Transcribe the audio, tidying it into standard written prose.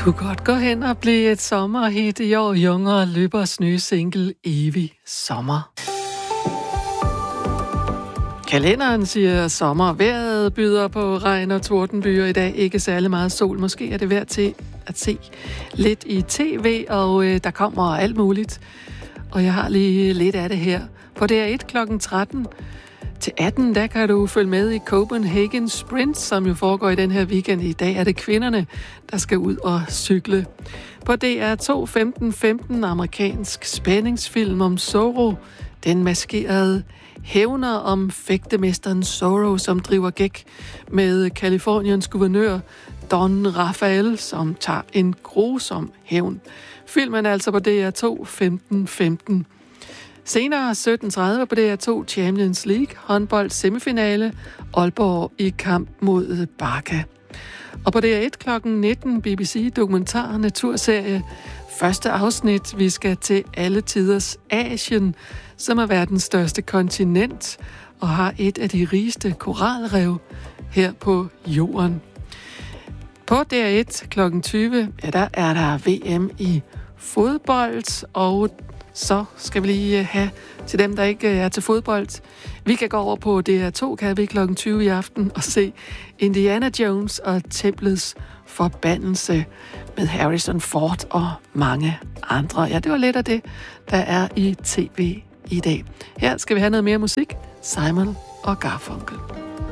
Kunne godt gå hen og blive et sommerhit i år. Jungere Løbers nye single Evig Sommer. Kalenderen siger sommer. Vejret byder på regn og tordenbyer i dag. Ikke særlig meget sol. Måske er det værd til at se lidt i tv, og der kommer alt muligt. Og jeg har lige lidt af det her. På DR1 kl. 13 til 18, der kan du følge med i Copenhagen Sprint, som jo foregår i den her weekend. I dag er det kvinderne, der skal ud og cykle. På DR2 15:15 amerikansk spændingsfilm om Zorro, den maskerede hævner om fægtemesteren Zorro, som driver gæk med Californiens guvernør Don Rafael, som tager en grusom hævn. Filmen er altså på DR2 15:15. Senere 17:30 på DR2 Champions League håndbold semifinale, Aalborg i kamp mod Barca. Og på DR1 kl. 19 BBC dokumentar naturserie. Første afsnit, vi skal til alle tiders Asien, som er verdens største kontinent og har et af de rigeste koralrev her på jorden. På DR1 kl. 20, der er der VM i fodbold, og så skal vi lige have til dem, der ikke er til fodbold. Vi kan gå over på DR2, kan vi kl. 20 i aften, og se Indiana Jones og Templets forbandelse med Harrison Ford og mange andre. Ja, det var lidt af det, der er i tv i dag. Her skal vi have noget mere musik. Simon og Garfunkel.